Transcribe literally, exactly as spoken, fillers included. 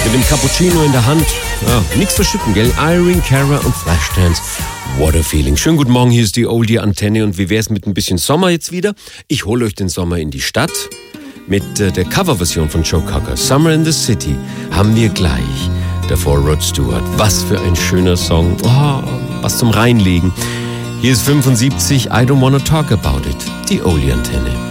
Mit dem Cappuccino in der Hand. Ja, nichts verschütten, gell? Irene Cara und Flashdance. What a feeling. Schönen guten Morgen, hier ist die Oldie-Antenne. Und wie wär's mit ein bisschen Sommer jetzt wieder? Ich hole euch den Sommer in die Stadt. Mit äh, der Coverversion von Joe Cocker. Summer in the City haben wir gleich. Davor Rod Stewart. Was für ein schöner Song. Oh, was zum Reinlegen. Hier ist fünfundsiebzig, I Don't Wanna Talk About It. Die Oldie-Antenne.